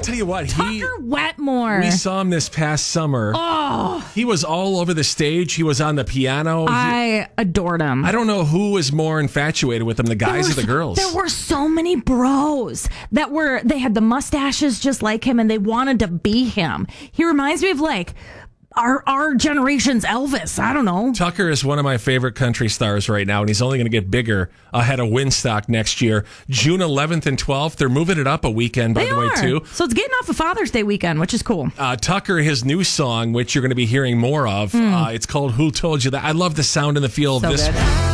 tell you what, Tucker Wetmore. we saw him this past summer. Oh, He was all over the stage. He was on the piano. I adored him. I don't know who was more infatuated with him, the guys or the girls. There were so many bros they had the mustaches just like him and they wanted to be him. He reminds me of like our generation's Elvis. I don't know. Tucker is one of my favorite country stars right now, and he's only going to get bigger ahead of Winstock next year. June 11th and 12th. They're moving it up a weekend, by the way, too. So it's getting off of Father's Day weekend, which is cool. Tucker, his new song, which you're going to be hearing more of, it's called Who Told You That? I love the sound and the feel of So this good. one.